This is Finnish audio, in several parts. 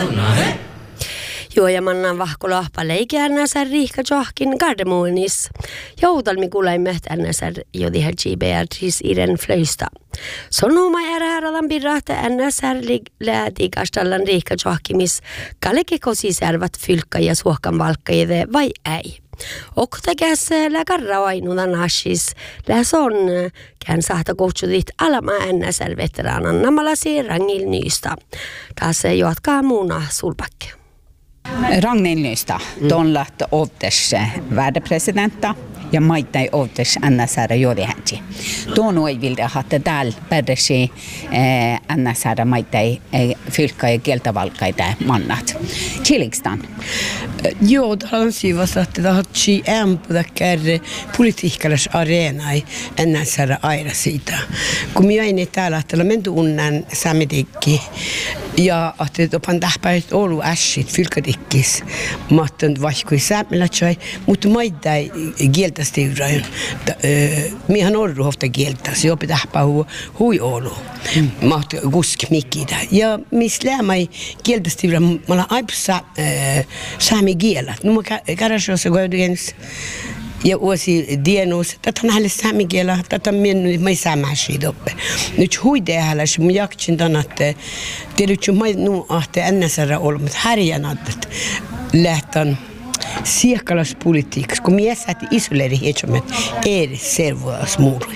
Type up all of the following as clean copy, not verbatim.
Juojamannan vahkolahpa leikeännäsär riihka johkin Gardemuunis. Joutalmi kuuleimet ännäsär jodiherji Beatrice Iren Flöista. Sonuma äärääralan pirrahte ännäsär läätikastallan riihka johkimis kalekeko sisärvät fylkka ja suohkan valkkajede vai ei. Oktakäs läkarra ainudan hashis läson kään sahta kutsudit alama ännäsär veteraanan namalasi rangil nyistä. Taas jatkaa muuna sulpakke. Ragnhild Nystad, donlat ovtes värdepresidenta ja maittai ovtes NSR jodihänti. Tuon ei vilja hatte täällä pärsi NSR maittai fylkka ja kieltävalkaita mannat. Chilikstan. Joo, tällä syvässä, että tämä on politiikkalais arena ei NSR aina siitä. Kun minä ei täällä, että me tunnen samitikki ja että on tähpäivät ollut ässit fylkadikkis. Mahtan vaikka säämmelätsai, mutta maittai kieltästiurajan. Mihän orru hofta kieltäsi, jopa tähpää hui olu. Mahtu kuski mikitä. Ja missä lämmäi kieltästiurajan, mä olen aipsa saami kielä. Nu mä käräsössä kohdens ja uusi dienus, tätä on hänelle saami kielä, tätä on minun ei säämäsi doppe. Nyt huidee hänelle, mun jaksin tämän, että tiedätkö, mä nu ahte NSR olemme härjänä, että lähtän siekalaspolitiikassa, kun miessäti isoleri heitsomet eri servoas muurui.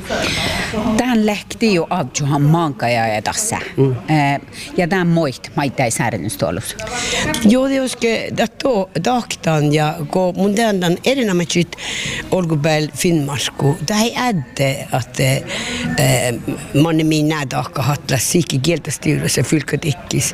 Tämän lähti jo avjuhan maankaja ja tässä. Ja tämän moit maittai säädennystolus. Joo, det oske tahtan ja kun mun teandan erinämätsit olkupäil Finnmarsku, tämä ei ädde, että manni miin nädahka hatlas siikki kieltästyyrässä fylkötikkis.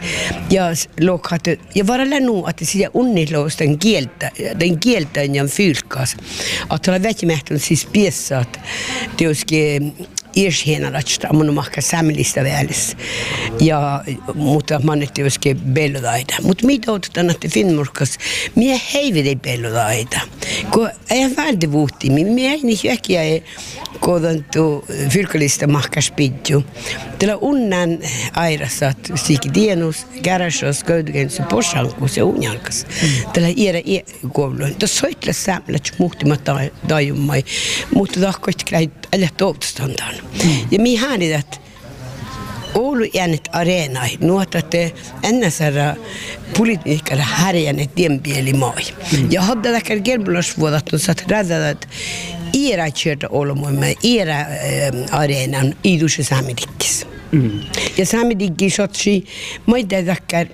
Ja varalla nu, että sitä unniloos den kieltän ja fylkas. Että olla väkimähtön siis piessat, det oske irshienarachta mun mahka samlista välissä ja mutta mannetti oske bellodaita mut mitä otetaan että Finnmarkas mie heivide bellodaita kun ei välde vuotti mie ei niin äkkiä kodantu fylkalista mahkas pidju tällä unnan airassa siiki dienus garashos koudgens poshanku se unjalkas tällä iera koulun to soitla samlat muhtimatta dajummai mutta tahkoit kleit eller topstandan. Ja minä händin, että Oulu jäänyt areenai, nuotatte NSR politiikalla härjänneet tienpieli maa. Ja hadda täkkär kerbulasvuodat on saat rädätä, että iera kiertä Oulumoimme, iera areenan idusse saamidikkis. Ja saamidikkis otsi, maita täkkär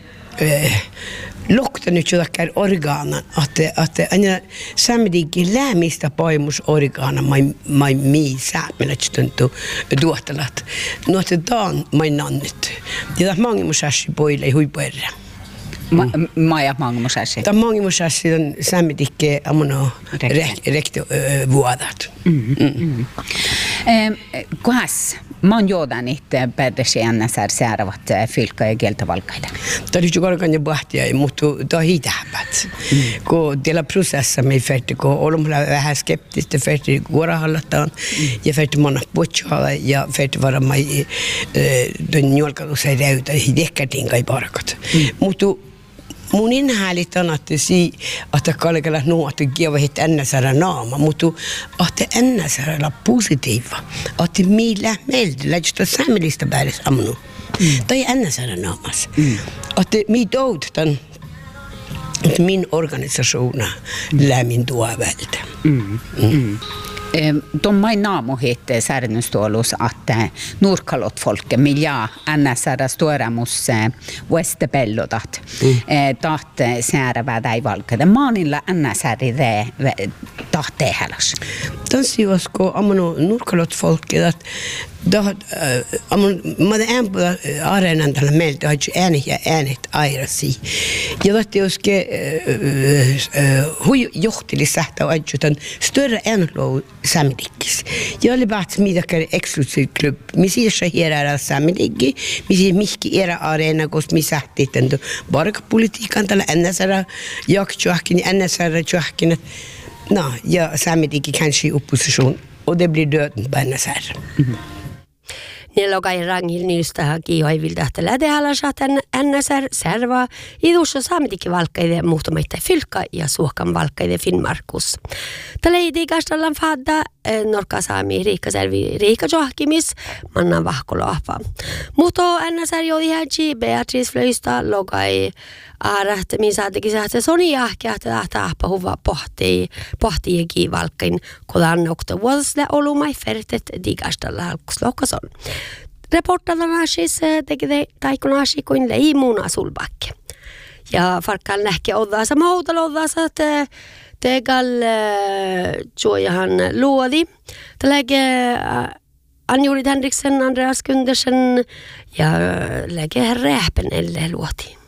loktanut jotakin orgaanan, että aina saamidikin lämistä paimusorgaana mai mii säämäletstuntu tuottalat. No että taan mai nannut. Ja tämä mangimusassi poille ei huipuerra. Maja mangimusassi? Tämä mangimusassi on saamidikke amuno rekti vuodat. Kuhas? Mä oon joodan itse päätösi NSR säärävät fylkka ja kieltävalkaita. Tämä on juuri jo pohtia, mutta tämä on hitäpät. Kun tällä prosessissa me färti, kun olemme vähän skeptistä, färti kuorahallataan ja färti manna potsaalla ja färti varmaan den julkaisussa räytä, hidekkätiin kai parakat. Mutta mun inhäälit on, että kalkalla nuotu kievahit NSR naama, mutta että NSR on positiiva. Että millä meiltä lähtee saamilista päädessä amnu. Tai NSR naamas. Että mitä outan, että min organisationa lämmin tuo vältä. De mai namo hette säädennystolus, että Nurkalotfolke, millä NSR stuoramus Westbellodat, tahte säärävää täivalkada. Maanilla NSR tahte häläs. Tässä josko amano Nurkalotfolke, että mä en puhuta areenan tällä meiltä, että äänet airasi. Ja tästä joske hui johtili sähtää, että större änlou saamidikkis. Ja oli bara middagar exklusiv klubb. Missä hierää saamidikki, missä mihki era areena, koska missä sähti tämän barkapolitiikan tällä NSR jaktjuakin, NSR juakin. No, ja saamidikki kanske opposition, och det blir döden på NSR. Nielokai rangil niistä kiihoivilta, että lädehällä saatan NSR serva idussa saamitikin valkkaide muutamaita fylkka ja suokan valkkaide Finnmarkus. Tällä ei tiikastallan fadda norka saami riikka johkimis mannan vahkoloapa. Mutta NSR jodi häji Beatrice Flöista lokai aarahti, min saatikin sähtä soni jahkia, että tahpa huva pohtii kiivalkkain kodannokta vuosille olumai fertet tiikastalla halkuslokason. Reportadana siis teki taikunaasi kuin leimuuna sulbakke. Ja farkkaan lähke oddaansa mautalla oddaansa, että tegal juojahan luodi. Täläge Ann-Jurit Henriksen, Andreas Gundersen ja läge Räpen elle luoti.